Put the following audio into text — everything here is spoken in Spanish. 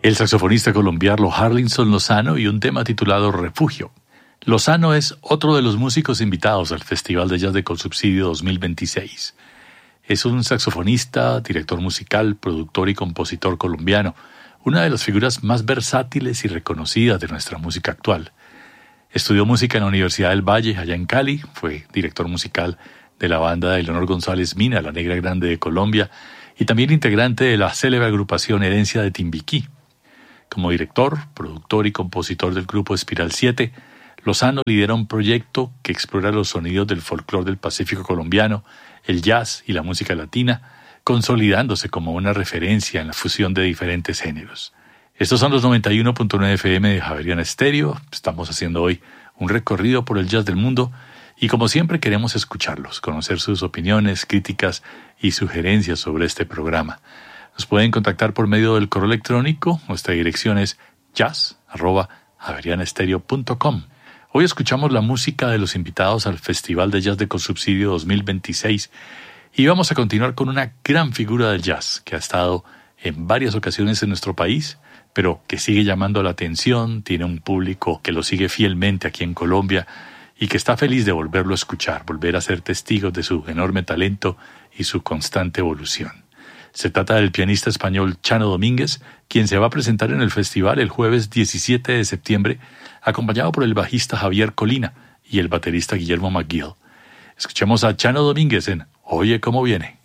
el saxofonista colombiano Harlinson Lozano y un tema titulado Refugio. Lozano es otro de los músicos invitados al Festival de Jazz de Colsubsidio 2026. Es un saxofonista, director musical, productor y compositor colombiano, una de las figuras más versátiles y reconocidas de nuestra música actual. Estudió música en la Universidad del Valle, allá en Cali, fue director musical de la banda de Leonor González Mina, La Negra Grande de Colombia, y también integrante de la célebre agrupación Herencia de Timbiquí. Como director, productor y compositor del grupo Espiral 7, Lozano lidera un proyecto que explora los sonidos del folclore del Pacífico colombiano, el jazz y la música latina, consolidándose como una referencia en la fusión de diferentes géneros. Estos son los 91.9 FM de Javeriana Estéreo. Estamos haciendo hoy un recorrido por el jazz del mundo y como siempre queremos escucharlos, conocer sus opiniones, críticas y sugerencias sobre este programa. Nos pueden contactar por medio del correo electrónico. Nuestra dirección es jazz@javerianaestereo.com. Hoy escuchamos la música de los invitados al Festival de Jazz de Colsubsidio 2026 y vamos a continuar con una gran figura del jazz que ha estado en varias ocasiones en nuestro país, pero que sigue llamando la atención, tiene un público que lo sigue fielmente aquí en Colombia y que está feliz de volverlo a escuchar, volver a ser testigos de su enorme talento y su constante evolución. Se trata del pianista español Chano Domínguez, quien se va a presentar en el festival el jueves 17 de septiembre, acompañado por el bajista Javier Colina y el baterista Guillermo McGill. Escuchemos a Chano Domínguez en Oye Cómo Viene.